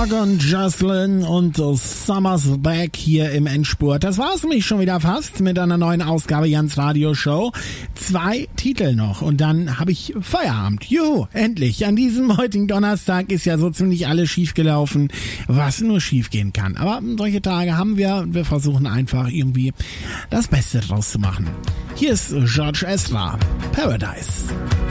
York und Jocelyn und Summer's Back hier im Endspurt. Das war's nämlich schon wieder fast mit einer neuen Ausgabe Jans Radio Show. 2 Titel noch und dann habe ich Feierabend. Juhu, endlich. An diesem heutigen Donnerstag ist ja so ziemlich alles schief gelaufen, was nur schief gehen kann. Aber solche Tage haben wir. Wir versuchen einfach irgendwie das Beste draus zu machen. Hier ist George Ezra, Paradise.